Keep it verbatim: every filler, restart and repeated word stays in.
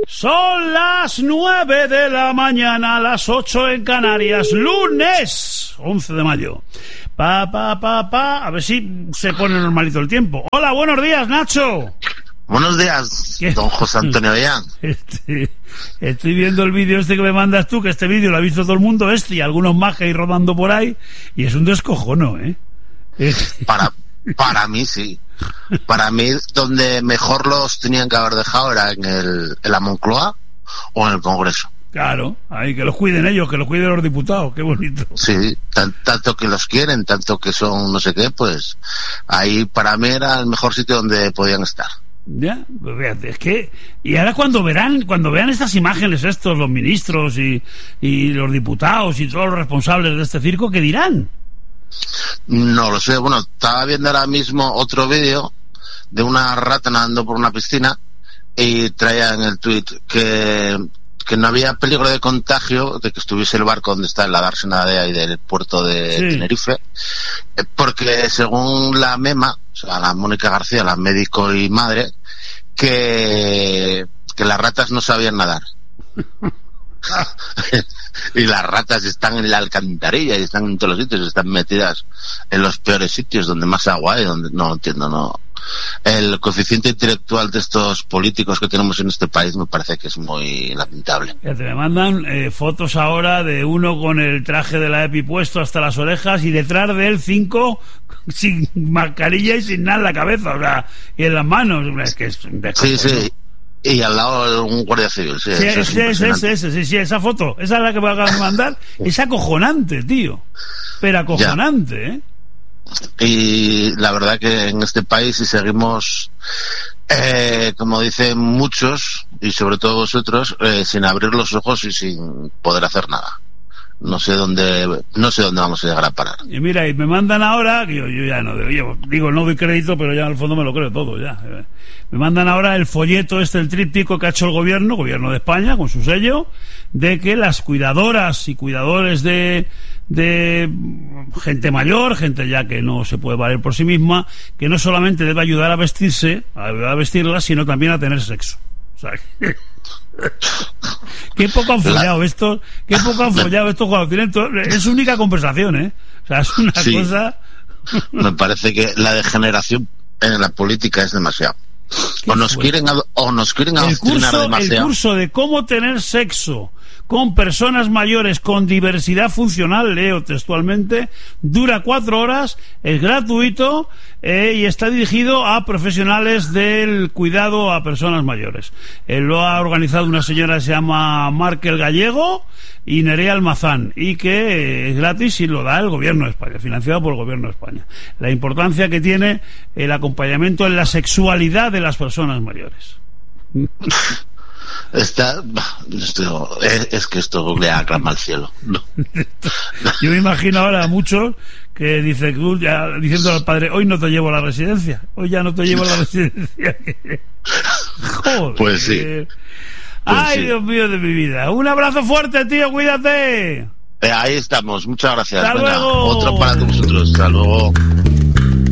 Son las nueve de la mañana, las ocho en Canarias, lunes once de mayo. Pa, pa, pa, pa, a ver si se pone normalito el tiempo. Hola, buenos días, Nacho. Buenos días, ¿qué? Don José Antonio Bellán. Este, estoy viendo el vídeo este que me mandas tú, que este vídeo lo ha visto todo el mundo, este y algunos más que hay rodando por ahí, y es un descojono, ¿eh? Para, para mí sí. Para mí, donde mejor los tenían que haber dejado era en, el, en la Moncloa o en el Congreso. Claro, ahí que los cuiden ellos, que los cuiden los diputados, qué bonito. Sí, tan, tanto que los quieren, tanto que son no sé qué, pues ahí para mí era el mejor sitio donde podían estar. Ya, pues fíjate, es que y ahora cuando verán, cuando vean estas imágenes estos, los ministros y, y los diputados y todos los responsables de este circo, ¿qué dirán? No lo sé, bueno, estaba viendo ahora mismo otro vídeo de una rata nadando por una piscina y traía en el tuit que, que no había peligro de contagio de que estuviese el barco donde está la dársena de ahí del puerto de sí. Tenerife, porque según la MEMA, o sea, la Mónica García, la médico y madre, que, que las ratas no sabían nadar. Y las ratas están en la alcantarilla y están en todos los sitios, están metidas en los peores sitios donde más agua hay, donde no entiendo, no. El coeficiente intelectual de estos políticos que tenemos en este país me parece que es muy lamentable. Fíjate, me mandan eh, fotos ahora de uno con el traje de la EPI puesto hasta las orejas y detrás de él cinco sin mascarilla y sin nada en la cabeza, o sea, y en las manos. Es que es un sí, sí. Y al lado un guardia civil, sí. Sí, eso sí, es ese, ese, sí, sí, esa foto, esa es la que me acabas de mandar, es acojonante, tío. Pero acojonante, ya. ¿eh? Y la verdad que en este país, si seguimos, eh, como dicen muchos, y sobre todo vosotros, eh, sin abrir los ojos y sin poder hacer nada. No sé dónde, no sé dónde vamos a llegar a parar. Y mira, y me mandan ahora, yo, yo ya no yo, digo, no doy crédito, pero ya al fondo me lo creo todo, ya. Me mandan ahora el folleto este, el tríptico que ha hecho el gobierno, gobierno de España, con su sello, de que las cuidadoras y cuidadores de, de gente mayor, gente ya que no se puede valer por sí misma, que no solamente debe ayudar a vestirse, a ayudar a vestirlas, sino también a tener sexo. O sea, que... qué poco han follado estos, qué poco han follado estos cuando tienen todo, es su única conversación, ¿eh? O sea, es una sí, cosa. Me parece que la degeneración en la política es demasiado. O nos fue? quieren o nos quieren adoctrinar demasiado. El curso de cómo tener sexo con personas mayores con diversidad funcional, leo textualmente, dura cuatro horas, es gratuito eh, y está dirigido a profesionales del cuidado a personas mayores. Eh, lo ha organizado una señora que se llama Markel Gallego y Nerea Almazán, y que eh, es gratis y lo da el gobierno de España, financiado por el gobierno de España. La importancia que tiene el acompañamiento en la sexualidad de las personas mayores. Está, esto, es, es que esto le aclama al cielo. No. Yo me imagino ahora a muchos que dice, ya, diciendo al padre, hoy no te llevo a la residencia, hoy ya no te llevo a la residencia. Joder. Pues sí. Pues ay, sí. Dios mío de mi vida. Un abrazo fuerte, tío, cuídate. Eh, ahí estamos, muchas gracias. Hasta Venga, luego. otro para vosotros. Hasta luego.